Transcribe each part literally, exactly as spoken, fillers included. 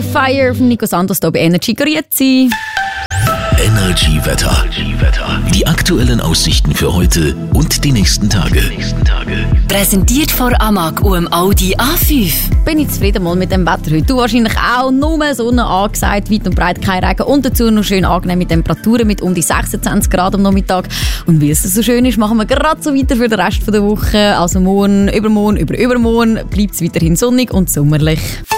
Fire von Nico Santos hier bei Energy. Grüezi. Energy Wetter. Die aktuellen Aussichten für heute und die nächsten Tage. Präsentiert von Amag und dem Audi A fünf. Bin ich zufrieden mal mit dem Wetter heute. Du wahrscheinlich auch. Nur Sonne angesagt, weit und breit kein Regen. Und dazu noch schön angenehme Temperaturen mit um die sechsundzwanzig Grad am Nachmittag. Und wie es so schön ist, machen wir gerade so weiter für den Rest der Woche. Also morgen, übermorgen, über übermorgen bleibt es weiterhin sonnig und sommerlich.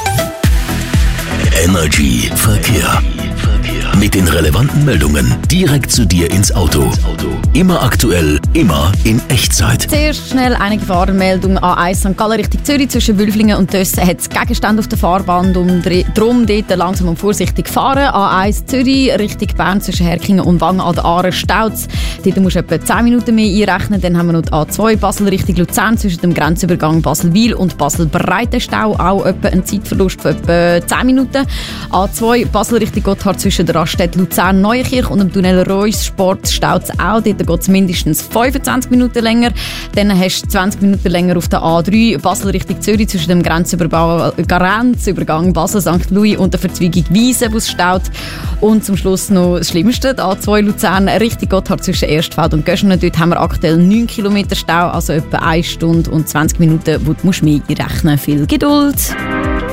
Energy Verkehr. Mit den relevanten Meldungen direkt zu dir ins Auto. Immer aktuell, immer in Echtzeit. Zuerst schnell einige Fahrermeldungen. A eins Sankt Gallen Richtung Zürich zwischen Wülflingen und Dössen hat es Gegenstände auf der Fahrbahn. Darum dort langsam und vorsichtig fahren. A eins Zürich Richtung Bern zwischen Herkingen und Wangen an der Aare staut. Dort musst du etwa zehn Minuten mehr einrechnen. Dann haben wir noch die A zwei Basel Richtung Luzern zwischen dem Grenzübergang Basel-Wil und Basel-Breitenstau. Auch etwa ein Zeitverlust von etwa zehn Minuten. A zwei Basel Richtung Gotthard zwischen der Raststätte Luzern-Neuenkirch und dem Tunnel Reuss Sport staut es auch. Dort geht es mindestens fünfundzwanzig Minuten länger. Dann hast du zwanzig Minuten länger auf der A drei Basel Richtung Zürich zwischen dem Grenzübergang, Grenzübergang Basel-Sankt Louis und der Verzweigung Wiese, wo es staut. Und zum Schluss noch das Schlimmste, die A zwei Luzern Richtung Gotthard zwischen Erstfeld und Göschenen. Dort haben wir aktuell neun Kilometer Stau, also etwa eine Stunde und zwanzig Minuten, wo du mehr einrechnen musst. Viel Geduld!